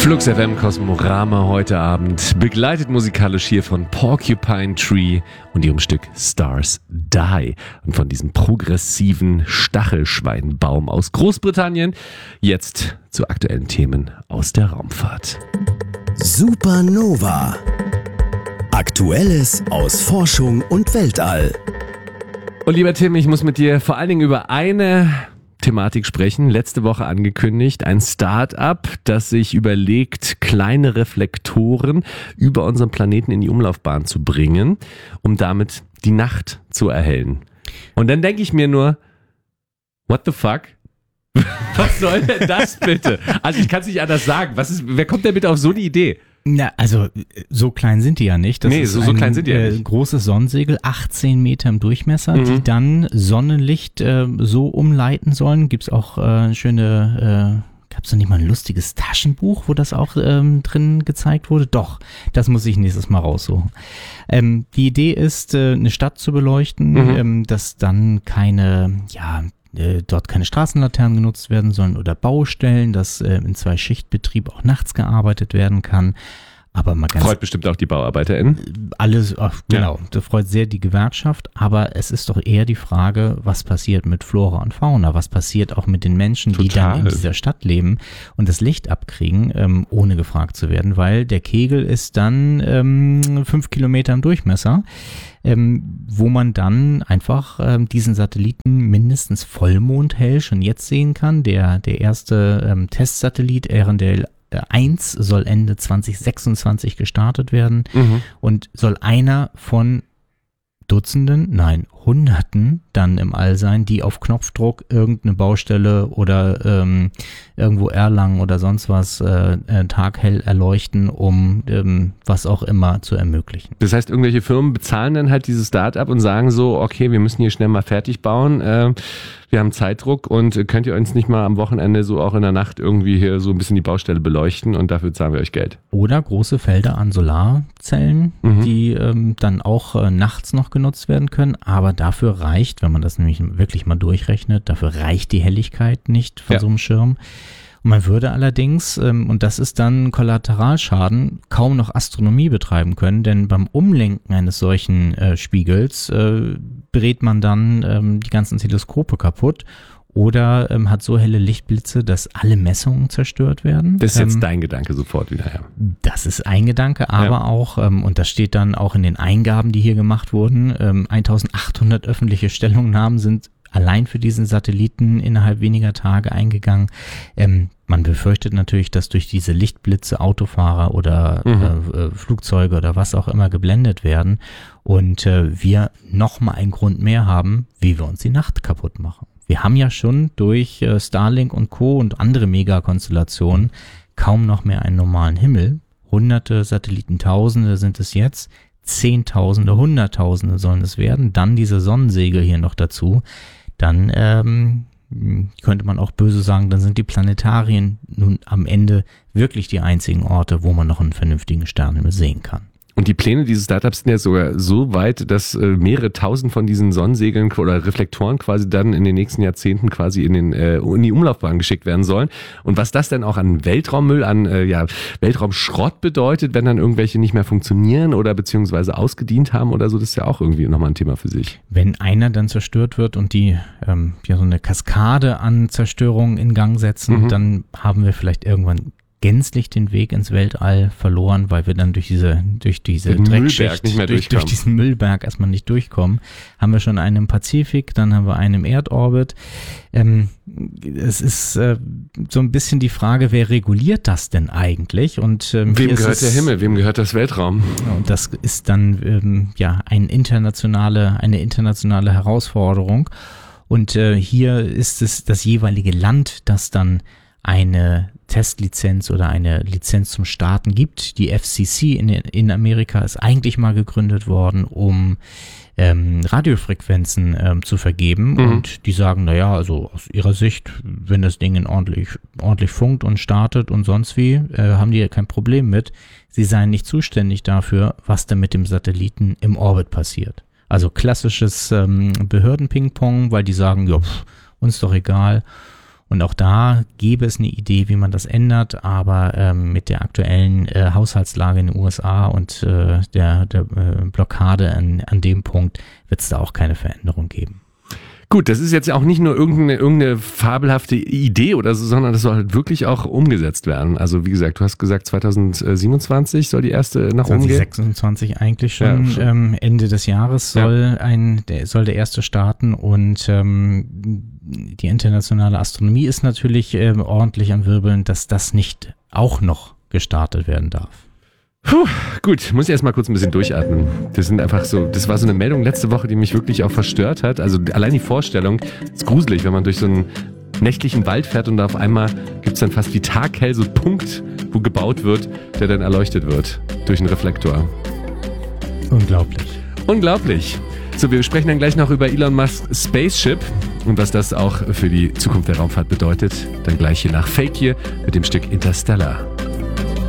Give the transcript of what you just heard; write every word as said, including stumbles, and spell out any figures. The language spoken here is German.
Flux F M Kosmorama heute Abend, begleitet musikalisch hier von Porcupine Tree und ihrem Stück Stars Die und von diesem progressiven Stachelschweinbaum aus Großbritannien. Jetzt zu aktuellen Themen aus der Raumfahrt. Supernova. Aktuelles aus Forschung und Weltall. Und lieber Tim, ich muss mit dir vor allen Dingen über eine Thematik sprechen. Letzte Woche angekündigt, ein Start-up, das sich überlegt, kleine Reflektoren über unseren Planeten in die Umlaufbahn zu bringen, um damit die Nacht zu erhellen. Und dann denke ich mir nur, what the fuck? Was soll denn das bitte? Also ich kann es nicht anders sagen. Was ist, wer kommt denn bitte auf so eine Idee? Na, also so klein sind die ja nicht. Das nee, ist so, so ein klein sind die ja äh, nicht. großes Sonnensegel, achtzehn Meter im Durchmesser, Mhm. die dann Sonnenlicht äh, so umleiten sollen. Gibt's auch äh, schöne, äh, gab's da nicht mal ein lustiges Taschenbuch, wo das auch ähm, drin gezeigt wurde? Doch, das muss ich nächstes Mal raussuchen. Ähm, die Idee ist, äh, eine Stadt zu beleuchten, Mhm. ähm, dass dann keine, ja, äh, dort keine Straßenlaternen genutzt werden sollen oder Baustellen, dass äh, in Zwei-Schicht-Betrieb auch nachts gearbeitet werden kann. Aber mal ganz Freut bestimmt auch die BauarbeiterInnen. alles, ach, genau, das freut sehr die Gewerkschaft, aber es ist doch eher die Frage, was passiert mit Flora und Fauna, was passiert auch mit den Menschen, die Total. dann in dieser Stadt leben und das Licht abkriegen, ähm, ohne gefragt zu werden, weil der Kegel ist dann ähm, fünf Kilometer im Durchmesser, ähm, wo man dann einfach ähm, diesen Satelliten mindestens vollmondhell schon jetzt sehen kann. Der, der erste ähm, Testsatellit, Arendelle eins, soll Ende zwanzig sechsundzwanzig gestartet werden Mhm. und soll einer von Dutzenden, nein, Hunderten dann im All sein, die auf Knopfdruck irgendeine Baustelle oder ähm, irgendwo Erlangen oder sonst was äh, äh, taghell erleuchten, um ähm, was auch immer zu ermöglichen. Das heißt, irgendwelche Firmen bezahlen dann halt dieses Start-up und sagen so, okay, wir müssen hier schnell mal fertig bauen, äh, wir haben Zeitdruck und könnt ihr uns nicht mal am Wochenende so auch in der Nacht irgendwie hier so ein bisschen die Baustelle beleuchten und dafür zahlen wir euch Geld. Oder große Felder an Solarzellen, Mhm. die ähm, dann auch äh, nachts noch genutzt werden können, aber dafür reicht, wenn man das nämlich wirklich mal durchrechnet, dafür reicht die Helligkeit nicht von Ja. so einem Schirm. Und man würde allerdings, ähm, und das ist dann Kollateralschaden, kaum noch Astronomie betreiben können, denn beim Umlenken eines solchen äh, Spiegels äh, brät man dann ähm, die ganzen Teleskope kaputt oder ähm, hat so helle Lichtblitze, dass alle Messungen zerstört werden. Das ist jetzt ähm, dein Gedanke sofort wieder, ja. Das ist ein Gedanke, aber Ja. auch, ähm, und das steht dann auch in den Eingaben, die hier gemacht wurden, ähm, eintausendachthundert öffentliche Stellungnahmen sind allein für diesen Satelliten innerhalb weniger Tage eingegangen. Ähm, man befürchtet natürlich, dass durch diese Lichtblitze Autofahrer oder Mhm. äh, äh, Flugzeuge oder was auch immer geblendet werden und äh, wir nochmal einen Grund mehr haben, wie wir uns die Nacht kaputt machen. Wir haben ja schon durch äh, Starlink und Co. und andere Megakonstellationen kaum noch mehr einen normalen Himmel. Hunderte Satelliten, Tausende sind es jetzt. Zehntausende, Hunderttausende sollen es werden. Dann diese Sonnensegel hier noch dazu. Dann ähm, könnte man auch böse sagen, dann sind die Planetarien nun am Ende wirklich die einzigen Orte, wo man noch einen vernünftigen Sternenhimmel sehen kann. Und die Pläne dieses Startups sind ja sogar so weit, dass äh, mehrere tausend von diesen Sonnensegeln oder Reflektoren quasi dann in den nächsten Jahrzehnten quasi in, den, äh, in die Umlaufbahn geschickt werden sollen. Und was das dann auch an Weltraummüll, an äh, ja, Weltraumschrott bedeutet, wenn dann irgendwelche nicht mehr funktionieren oder beziehungsweise ausgedient haben oder so, das ist ja auch irgendwie nochmal ein Thema für sich. Wenn einer dann zerstört wird und die ähm, ja so eine Kaskade an Zerstörungen in Gang setzen, Mhm. dann haben wir vielleicht irgendwann gänzlich den Weg ins Weltall verloren, weil wir dann durch diese durch diese Den Dreckschicht, Müllberg nicht mehr durch, durch durchkommen. diesen Müllberg erstmal nicht durchkommen. Haben wir schon einen im Pazifik, dann haben wir einen im Erdorbit. Ähm, es ist äh, so ein bisschen die Frage, wer reguliert das denn eigentlich? Und ähm, Wem hier ist gehört es- der Himmel? Wem gehört das Weltraum? und das ist dann ähm, ja ein internationale, eine internationale Herausforderung. Und äh, hier ist es das jeweilige Land, das dann eine Testlizenz oder eine Lizenz zum Starten gibt. Die F C C in, in Amerika ist eigentlich mal gegründet worden, um ähm, Radiofrequenzen ähm, zu vergeben. Mhm. Und die sagen, naja, also aus ihrer Sicht, wenn das Ding in ordentlich, ordentlich funkt und startet und sonst wie, äh, haben die kein Problem mit. Sie seien nicht zuständig dafür, was da mit dem Satelliten im Orbit passiert. Also klassisches ähm, Behörden-Ping-Pong, weil die sagen, ja, pff, uns doch egal. Und auch da gäbe es eine Idee, wie man das ändert, aber ähm, mit der aktuellen äh, Haushaltslage in den U S A und äh, der, der äh, Blockade an, an dem Punkt wird es da auch keine Veränderung geben. Gut, das ist jetzt auch nicht nur irgendeine, irgendeine fabelhafte Idee oder so, sondern das soll halt wirklich auch umgesetzt werden. Also wie gesagt, du hast gesagt, zwanzig siebenundzwanzig soll die erste nach oben gehen. zwanzig sechsundzwanzig eigentlich schon, ja, schon. Ähm, Ende des Jahres soll ja. ein, der, soll der erste starten und ähm, die internationale Astronomie ist natürlich äh, ordentlich am Wirbeln, dass das nicht auch noch gestartet werden darf. Puh, gut, muss ich erst mal kurz ein bisschen durchatmen. Das sind einfach so, das war so eine Meldung letzte Woche, die mich wirklich auch verstört hat. Also allein die Vorstellung ist gruselig, wenn man durch so einen nächtlichen Wald fährt und da auf einmal gibt es dann fast wie taghell so einen Punkt, wo gebaut wird, der dann erleuchtet wird durch einen Reflektor. Unglaublich. Unglaublich. So, wir sprechen dann gleich noch über Elon Musk's Spaceship und was das auch für die Zukunft der Raumfahrt bedeutet. Dann gleich hier nach Fake hier mit dem Stück Interstellar.